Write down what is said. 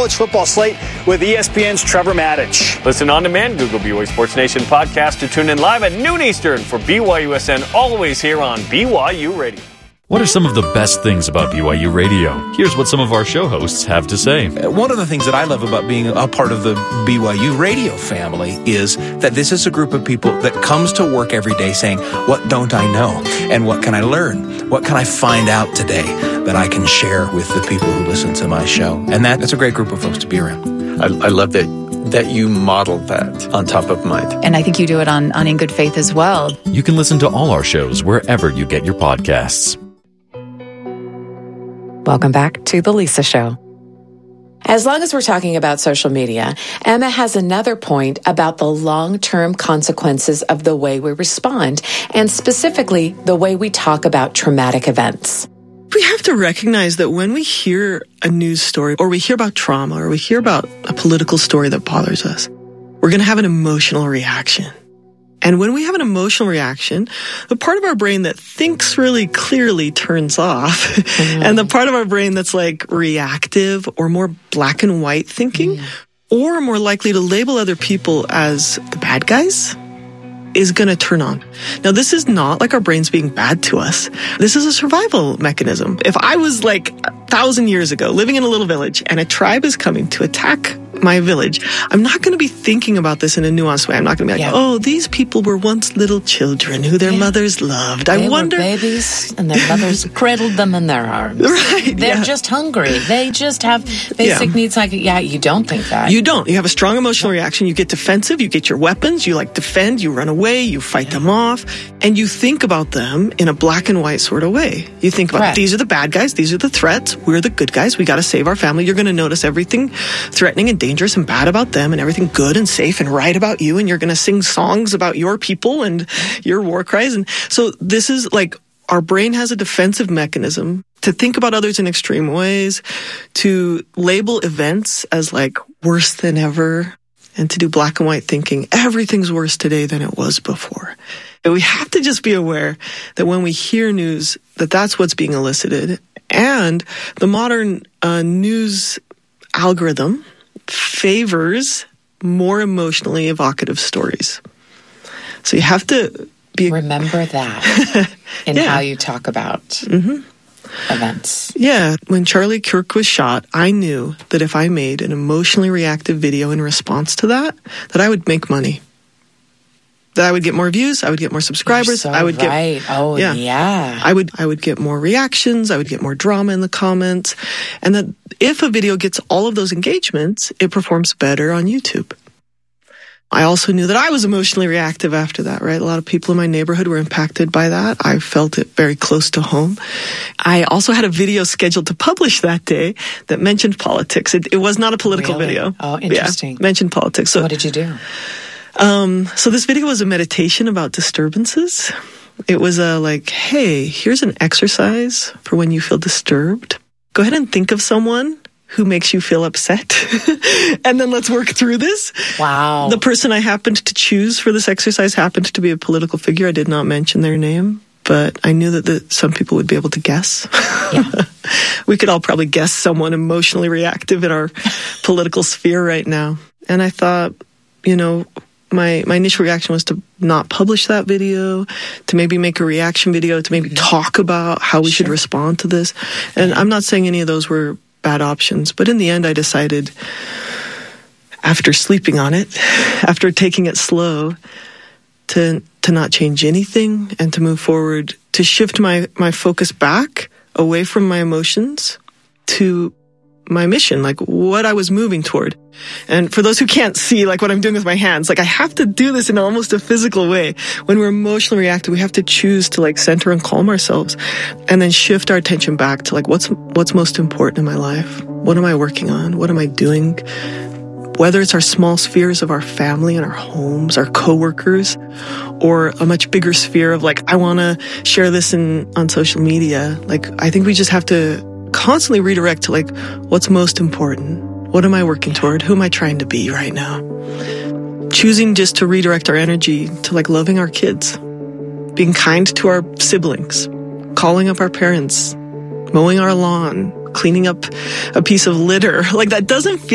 college football slate with ESPN's Trevor Maddich. Listen on demand, Google BYU Sports Nation podcast, to tune in live at noon Eastern for BYUSN, always here on BYU Radio. What are some of the best things about BYU Radio? Here's what some of our show hosts have to say. One of the things that I love about being a part of the BYU Radio family is that this is a group of people that comes to work every day saying, what don't I know? And what can I learn? What can I find out today that I can share with the people who listen to my show? And that's a great group of folks to be around. I love that you modeled that on Top of Mind. And I think you do it on In Good Faith as well. You can listen to all our shows wherever you get your podcasts. Welcome back to The Lisa Show. As long as we're talking about social media, Emma has another point about the long-term consequences of the way we respond, and specifically the way we talk about traumatic events. We have to recognize that when we hear a news story, or we hear about trauma, or we hear about a political story that bothers us, we're going to have an emotional reaction. And when we have an emotional reaction, the part of our brain that thinks really clearly turns off. Mm-hmm. And the part of our brain that's like reactive or more black and white thinking, or more likely to label other people as the bad guys, is going to turn on. Now, this is not like our brains being bad to us. This is a survival mechanism. If I was like 1,000 years ago living in a little village and a tribe is coming to attack my village, I'm not going to be thinking about this in a nuanced way. I'm not going to be like, oh, these people were once little children who their mothers loved. They were babies and their mothers cradled them in their arms. Right. They're just hungry. They just have basic needs. Like, you don't think that. You don't. You have a strong emotional reaction. You get defensive. You get your weapons. You defend. You run away. You fight them off. And you think about them in a black and white sort of way. You think about, these are the bad guys. These are the threats. We're the good guys. We got to save our family. You're going to notice everything threatening and dangerous and bad about them and everything good and safe and right about you. And you're going to sing songs about your people and your war cries. And so this is like, our brain has a defensive mechanism to think about others in extreme ways, to label events as like worse than ever, and to do black and white thinking. Everything's worse today than it was before. And we have to just be aware that when we hear news, that's what's being elicited. And the modern news algorithm favors more emotionally evocative stories. So you have to remember that in how you talk about events. Yeah. When Charlie Kirk was shot, I knew that if I made an emotionally reactive video in response to that I would make money. That I would get more views, I would get more subscribers, so I would get I would get more reactions, I would get more drama in the comments, and that if a video gets all of those engagements, it performs better on YouTube. I also knew that I was emotionally reactive after that, right? A lot of people in my neighborhood were impacted by that. I felt it very close to home. I also had a video scheduled to publish that day that mentioned politics. It was not a political video. Oh, interesting. Yeah, mentioned politics. So what did you do? So this video was a meditation about disturbances. It was hey, here's an exercise for when you feel disturbed. Go ahead and think of someone who makes you feel upset. And then let's work through this. Wow. The person I happened to choose for this exercise happened to be a political figure. I did not mention their name, but I knew that some people would be able to guess. Yeah. We could all probably guess someone emotionally reactive in our political sphere right now. And I thought, my initial reaction was to not publish that video, to maybe make a reaction video, to maybe talk about how we should respond to this. And I'm not saying any of those were bad options, but in the end I decided, after sleeping on it, after taking it slow, to not change anything and to move forward, to shift my focus back away from my emotions to my mission, like what I was moving toward. And for those who can't see, like what I'm doing with my hands, like I have to do this in almost a physical way. When we're emotionally reactive, we have to choose to center and calm ourselves and then shift our attention back to what's most important in my life. What am I working on? What am I doing? Whether it's our small spheres of our family and our homes, our coworkers, or a much bigger sphere of I want to share this on social media. I think we just have to constantly redirect to what's most important. What am I working toward? Who am I trying to be right now? Choosing just to redirect our energy to loving our kids, being kind to our siblings, calling up our parents, mowing our lawn, cleaning up a piece of litter. That doesn't feel